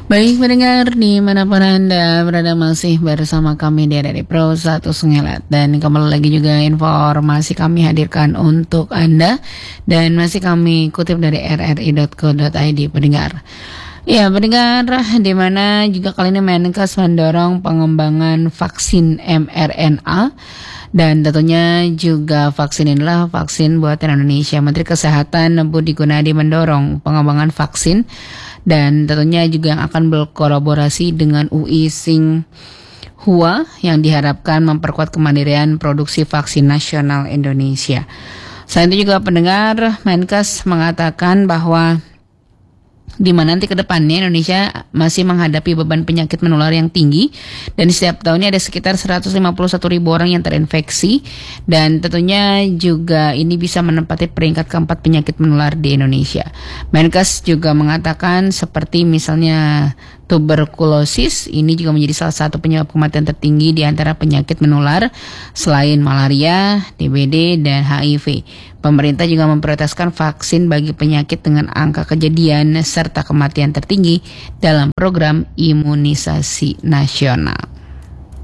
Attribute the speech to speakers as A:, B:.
A: Baik pendengar dimanapun Anda berada masih bersama kami di RRI Pro 1 Sungelat. Dan kembali lagi juga informasi kami hadirkan untuk Anda. Dan masih kami kutip dari rri.co.id pendengar. Ya pendengar, di mana juga kali ini Menkes mendorong pengembangan vaksin mRNA. Dan tentunya juga vaksin inilah vaksin buatan Indonesia. Menteri Kesehatan Budi Gunadi mendorong pengembangan vaksin dan tentunya juga yang akan berkolaborasi dengan UI Singhua yang diharapkan memperkuat kemandirian produksi vaksin nasional Indonesia. Selain itu juga pendengar, Menkes mengatakan bahwa di mana nanti ke depannya Indonesia masih menghadapi beban penyakit menular yang tinggi dan setiap tahunnya ada sekitar 151.000 orang yang terinfeksi dan tentunya juga ini bisa menempati peringkat keempat penyakit menular di Indonesia. Menkes juga mengatakan seperti misalnya tuberkulosis ini juga menjadi salah satu penyebab kematian tertinggi di antara penyakit menular selain malaria, DBD, dan HIV. Pemerintah juga memprioritaskan vaksin bagi penyakit dengan angka kejadian serta kematian tertinggi dalam program imunisasi nasional.